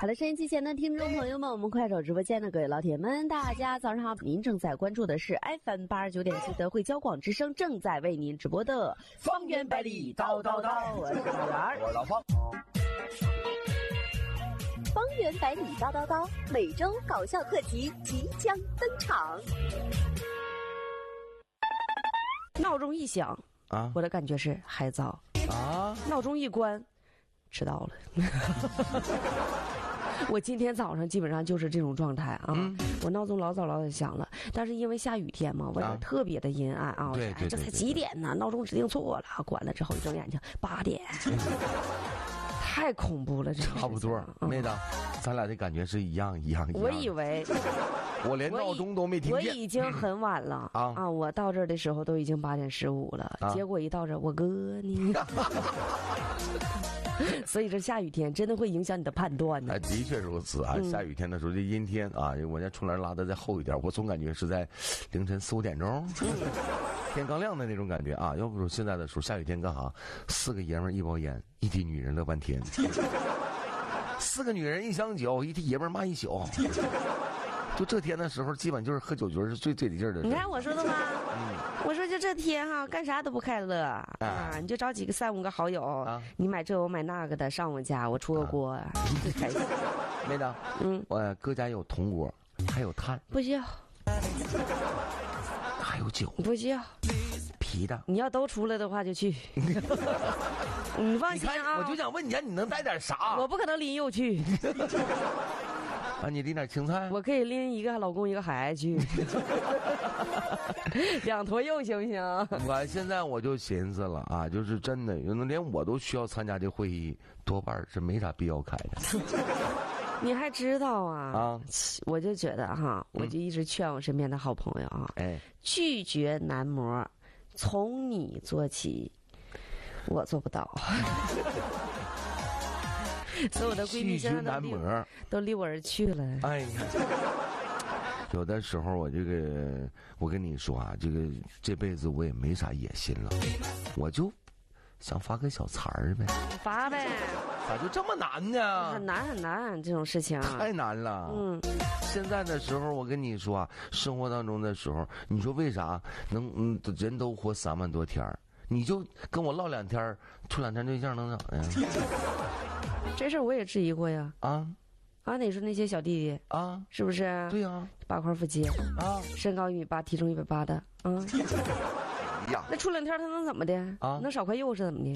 好了，收音机前的听众朋友们，我们快手直播间的各位老铁们，大家早上好！您正在关注的是 FM 89.7德惠交广之声正在为您直播的方圆百里叨叨叨，我是大圆， 我是老方。 方圆百里叨叨叨，每周搞笑课题即将登场。 闹钟一响啊，我的感觉是还早啊，闹钟一关，迟到了。我今天早上基本上就是这种状态啊，我闹钟老早就响了，但是因为下雨天嘛，外边特别的阴暗啊， 对， 这才几点呢？闹钟指定错了，关了之后一睁眼睛8点，太恐怖了，这差不多，妹子，咱俩的感觉是一样。 我以为。 我连闹钟都没听见， 我已经很晚了啊！我到这儿的时候都已经8点15了，结果一到这儿，我哥呢？所以这下雨天真的会影响你的判断呢。 的确如此啊！下雨天的时候，这阴天啊，我家窗帘拉的再厚一点，我总感觉是在凌晨4、5点钟，天刚亮的那种感觉啊！要不说现在的时候，下雨天干啥？4个爷们儿1包烟，1提女人乐半天；4个女人1箱酒，1提爷们儿骂1宿。就这天的时候，基本就是喝酒局是最得劲儿的。 你看我说的吗？我说就这天哈，干啥都不快乐啊！你就找几个3、5个好友，你买这我买那个的，上我家我出个锅，最开心。 妹子，我哥家有铜锅，还有炭， 不需要， 还有酒， 不需要， 啤的。 你要都出来的话就去。你放心啊！ 我就想问你，你能带点啥？ 我不可能拎肉去。 啊，你拎点青菜？ 我可以拎一个老公一个孩子去，2坨肉行不行？ 我现在我就寻思了啊，就是真的，连我都需要参加这会议，多半是没啥必要开的。 你还知道啊？我就觉得哈，我就一直劝我身边的好朋友啊，拒绝男模，从你做起。我做不到。所有我的闺蜜现在都离我而去了。 哎呀，有的时候我跟你说啊，这辈子我也没啥野心了，我就想发个小财儿呗。 发呗。 咋就这么难呢？ 很难，这种事情太难了。现在的时候我跟你说啊，生活当中的时候，你说为啥能人都活3万多天，你就跟我唠2天，处2天对象能咋呀？ 这事儿我也质疑过呀。你说那些小弟弟啊，是不是？ 对呀 ，8块腹肌啊，身高1.8米，体重180的呀。那处2天他能怎么的啊？能少块肉是怎么的？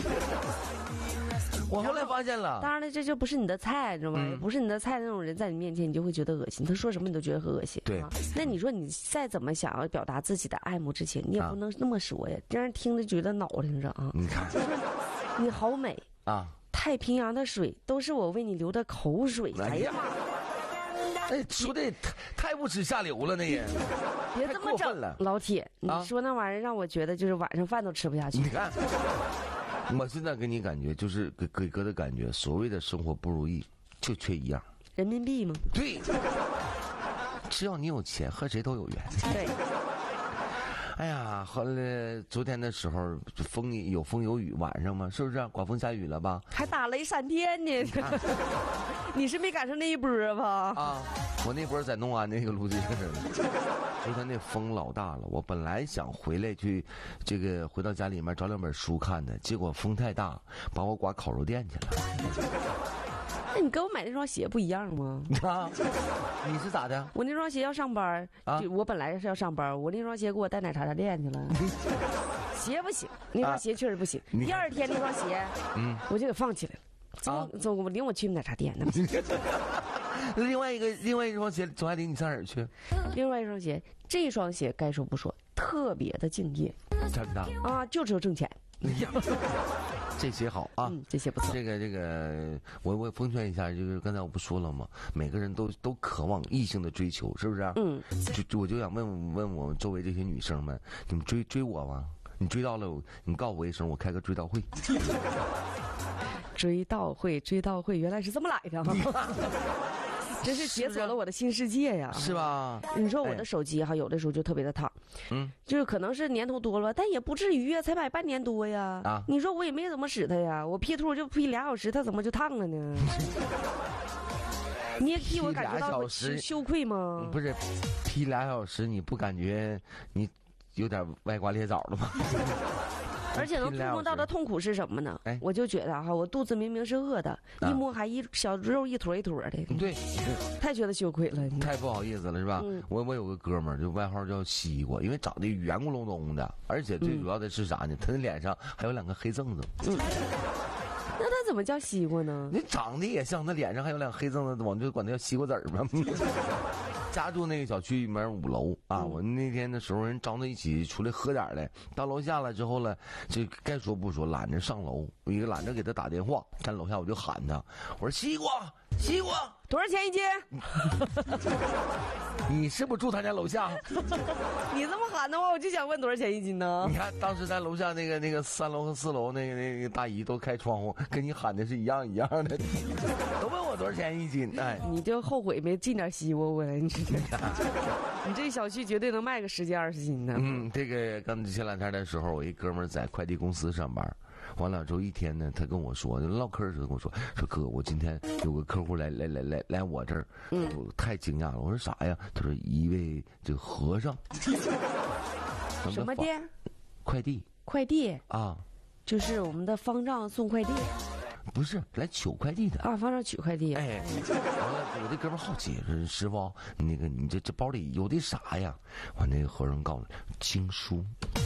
我后来发现了， 当然了，这就不是你的菜，知道吗？也不是你的菜那种人，在你面前你就会觉得恶心。他说什么你都觉得很恶心。 对， 那你说你再怎么想要表达自己的爱慕之情，你也不能那么说呀，让人听着觉得恼听着啊。 你看， 你好美啊！太平洋的水都是我为你流的口水。哎呀妈！ 说的太不耻下流了，那也别这么整了，老铁，你说那玩意儿让我觉得就是晚上饭都吃不下去。 你看，我现在给你感觉就是给哥的感觉，所谓的生活不如意，就缺一样， 人民币吗？ 对，只要你有钱，和谁都有缘。 对。 哎呀，后来昨天的时候有风有雨，晚上嘛，是不是刮风下雨了吧？ 还打雷闪电呢。你是没赶上那一波吧？ 啊，我那波在农安那个路地上。昨天那风老大了，我本来想回来去回到家里面找2本书看的，结果风太大，把我刮烤肉店去了。 那你跟我买那双鞋不一样吗？ 啊，你是咋的？ 我那双鞋要上班啊，我本来是要上班，我那双鞋给我带奶茶店去了。鞋不行，那双鞋确实不行。第2天那双鞋，我就给放起来了。走，领我去奶茶店呢。 另外一双鞋，总还领你上哪儿去？ 另外一双鞋，这双鞋该说不说，特别的敬业。 真的啊，就知道挣钱。 这鞋好啊， 这鞋不错。 这个，我奉劝一下，就是刚才我不说了吗？每个人都渴望异性的追求，是不是？我就想问我周围这些女生们，你们追我吗？你追到了，你告诉我一声，我开个追悼会。 追悼会，原来是这么来的。真是解锁了我的新世界呀， 是吧？ 你说我的手机哈，有的时候就特别的烫，就是可能是年头多了，但也不至于啊，才买半年多呀。你说我也没怎么使它呀，我 P 图就 P 2小时，它怎么就烫了呢？ 你也替我感觉到羞愧吗？ 不是，劈2小时，你不感觉你有点歪瓜裂枣了吗？ 而且能触碰到的痛苦是什么呢？我就觉得哈，我肚子明明是饿的，一摸还一小肉一坨一坨的。 对， 太觉得羞愧了， 太不好意思了，是吧？我有个哥们儿，就外号叫西瓜，因为长得圆咕隆咚的，而且最主要的是啥呢？他的脸上还有2个黑蹭蹭。 那他怎么叫西瓜呢？ 你长得也像，他脸上还有2个黑蹭蹭，我就管他叫西瓜籽儿嘛。家住那个小区里面5楼啊，我那天的时候人张在一起出来喝点来，到楼下了之后呢，就该说不说，懒着上楼，我一个懒着给他打电话，站楼下我就喊他，我说西瓜， 多少钱一斤？ 你是不是住他家楼下？ 你这么喊的话，我就想问多少钱一斤呢？ 你看当时在楼下那个3楼和4楼那个大姨都开窗户，跟你喊的是一样的，都问我多少钱一斤。哎， 你就后悔没进点西瓜过来，你知道？你这小区绝对能卖个10斤20斤呢。 这个刚前2天的时候，我一哥们儿在快递公司上班。完了之后一天呢，他跟我说，唠嗑似的跟我说哥，我今天有个客户来我这儿，我太惊讶了。我说啥呀？他说一位这个和尚。 什么店？ 快递啊， 就是我们的方丈送快递。 不是来取快递的啊，方丈取快递。 哎，完了，我这哥们好奇，说师傅，那个你这包里有的啥呀？完那个和尚告诉我经书。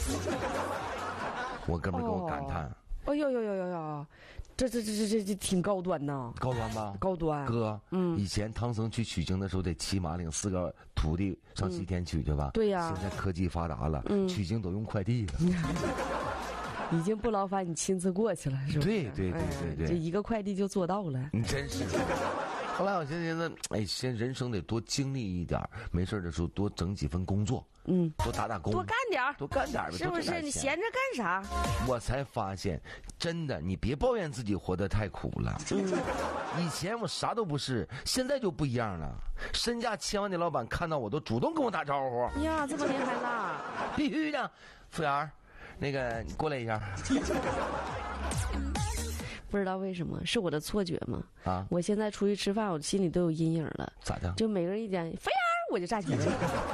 我哥们跟我感叹。 哎呦，这挺高端呐！ 高端吧？ 高端。 哥，以前唐僧去取经的时候得骑马领4个徒弟上西天取去吧？ 对呀。 现在科技发达了，取经都用快递了。 已经不劳烦你亲自过去了，是吧？ 对， 这一个快递就做到了。 你真是。后来我现在觉得，哎，现在人生得多经历一点，没事的时候多整几份工作，多打工， 多干点呗， 是不是？你闲着干啥？ 我才发现，真的，你别抱怨自己活得太苦了。以前我啥都不是，现在就不一样了。身价1000万的老板看到我都主动跟我打招呼。 呀，这么厉害啦！ 必须的，服务员，那个你过来一下。 不知道为什么是我的错觉吗？ 啊！ 我现在出去吃饭，我心里都有阴影了。 咋的？ 就每个人一讲飞儿，我就站起来。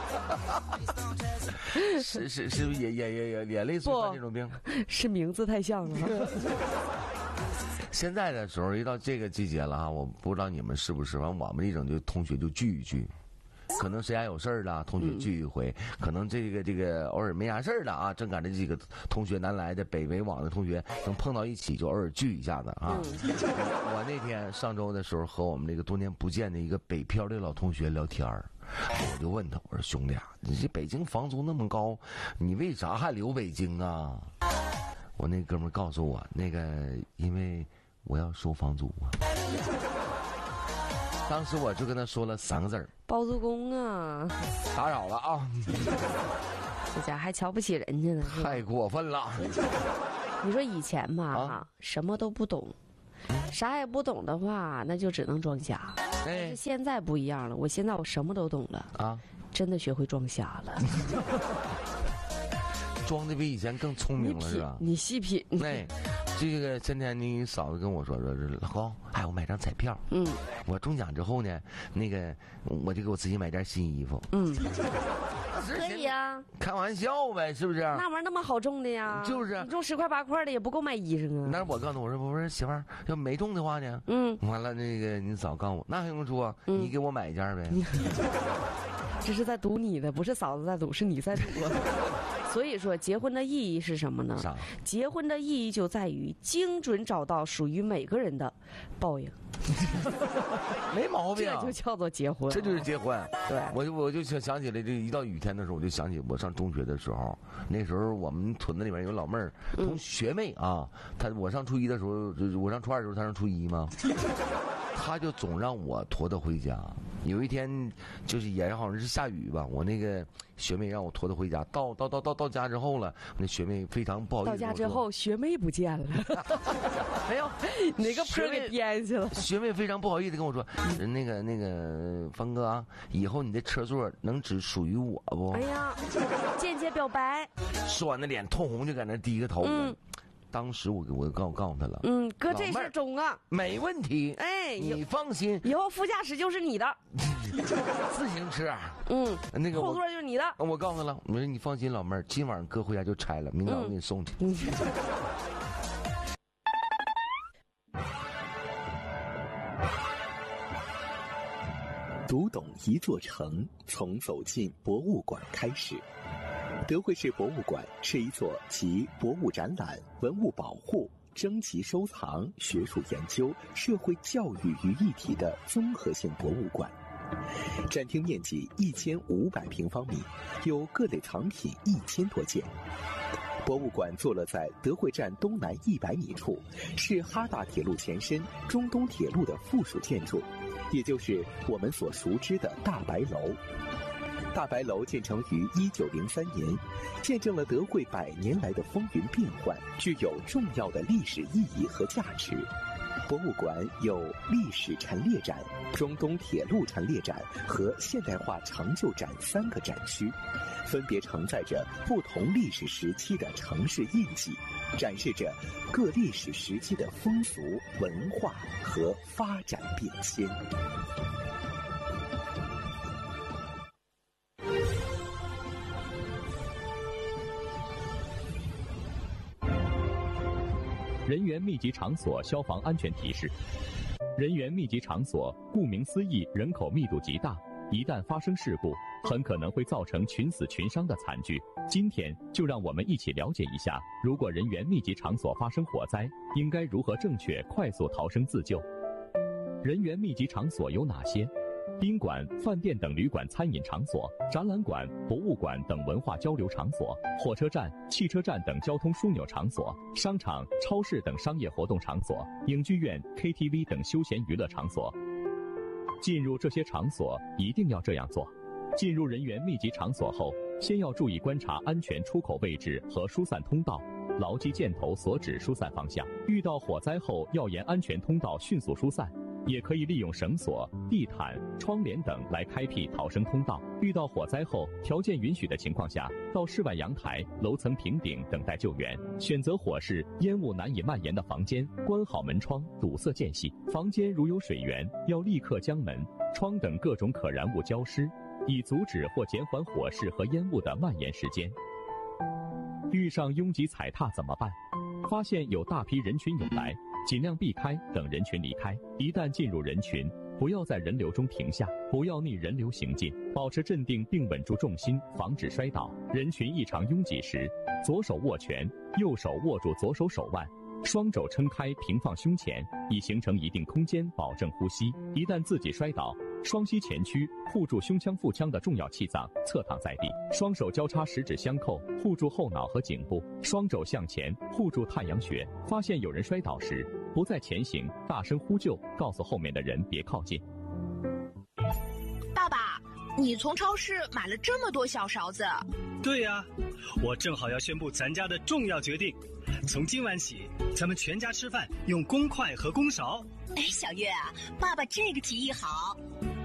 是不是也类似这种病？ 是名字太像了。 现在的时候一到这个季节了啊，我不知道你们是不是，完我们一整就同学就聚一聚。可能谁家有事儿了，同学聚一回；可能这个偶尔没啥事儿了啊，正赶着几个同学南来的北北往的同学能碰到一起，就偶尔聚一下子啊。我那天上周的时候和我们这个多年不见的一个北漂的老同学聊天儿，我就问他，我说兄弟啊，你这北京房租那么高，你为啥还留北京啊？我那哥们儿告诉我，那个因为我要收房租啊。当时我就跟他说了3个字儿： 包租公啊！ 打扰了啊！ 这家还瞧不起人家呢， 太过分了！ 你说以前嘛，什么都不懂，啥也不懂的话，那就只能装瞎。但是现在不一样了，我什么都懂了啊！真的学会装瞎了。 装的比以前更聪明了，是吧？ 你细品。 这个前天你嫂子跟我说老公，哎，我买张彩票，我中奖之后呢，那个我就给我自己买件新衣服， 可以啊， 开玩笑呗，是不是？ 那玩意儿那么好中的呀？ 就是你中10块8块的也不够买衣裳啊。 那我告诉我说，不是媳妇儿，要没中的话呢，完了那个你嫂告诉我，那还用说，你给我买一件呗。 这是在赌你的，不是嫂子在赌，是你在赌。所以说，结婚的意义是什么呢？结婚的意义就在于精准找到属于每个人的报应。 没毛病， 这就叫做结婚， 这就是结婚。 对， 我就想起来，这一到雨天的时候，我就想起我上中学的时候，那时候我们屯子里面有老妹儿，同学妹啊，我上初1的时候，我上初2的时候，她上初1嘛。他就总让我驮他回家。有一天，就是也好像是下雨吧，我那个学妹让我驮他回家。到家之后了，那学妹非常不好意思。 到家之后，学妹不见了，没有哪个坡给颠去了。 学妹非常不好意思跟我说：“那个方哥啊，以后你的车座能只属于我不？” 哎呀，间接表白。 说完，那脸通红，就在那低个头。 当时我告诉他了， 哥这事中啊， 没问题， 哎， 你放心， 以后副驾驶就是你的， 自行车，那个后座就是你的。 我告诉他了，我说你放心，老妹儿，今晚上哥回家就拆了，明早我给你送去。 读懂一座城，从走进博物馆开始。德惠市博物馆是一座集博物展览、文物保护、征集收藏、学术研究、社会教育于一体的综合性博物馆。展厅面积1500平方米，有各类藏品1000多件。博物馆坐落在德惠站东南100米处，是哈大铁路前身中东铁路的附属建筑，也就是我们所熟知的大白楼。大白楼建成于1903年，见证了德惠100年来的风云变幻，具有重要的历史意义和价值。博物馆有历史陈列展、中东铁路陈列展和现代化长旧展3个展区，分别承载着不同历史时期的城市印记，展示着各历史时期的风俗、文化和发展变迁。 人员密集场所消防安全提示：人员密集场所顾名思义，人口密度极大，一旦发生事故，很可能会造成群死群伤的惨剧。今天就让我们一起了解一下，如果人员密集场所发生火灾，应该如何正确快速逃生自救。人员密集场所有哪些？宾馆、饭店等旅馆餐饮场所，展览馆、博物馆等文化交流场所，火车站、汽车站等交通枢纽场所，商场、超市等商业活动场所，影剧院、KTV 等休闲娱乐场所。进入这些场所一定要这样做：进入人员密集场所后，先要注意观察安全出口位置和疏散通道，牢记箭头所指疏散方向。遇到火灾后，要沿安全通道迅速疏散。也可以利用绳索、地毯、窗帘等来开辟逃生通道。遇到火灾后，条件允许的情况下，到室外阳台、楼层平顶等待救援。选择火势、烟雾难以蔓延的房间，关好门窗，堵塞间隙。房间如有水源，要立刻将门、窗等各种可燃物浇湿，以阻止或减缓火势和烟雾的蔓延时间。遇上拥挤踩踏怎么办？发现有大批人群涌来，尽量避开，等人群离开。一旦进入人群，不要在人流中停下，不要逆人流行进，保持镇定并稳住重心，防止摔倒。人群异常拥挤时，左手握拳，右手握住左手手腕，双肘撑开平放胸前，以形成一定空间，保证呼吸。一旦自己摔倒，双膝前屈，护住胸腔腹腔的重要气脏，侧躺在地，双手交叉十指相扣，护住后脑和颈部，双肘向前，护住太阳穴。发现有人摔倒时，不再前行，大声呼救，告诉后面的人别靠近。 爸爸，你从超市买了这么多小勺子？ 对呀，我正好要宣布咱家的重要决定，从今晚起，咱们全家吃饭用公筷和公勺。 哎，小月啊，爸爸这个提议好。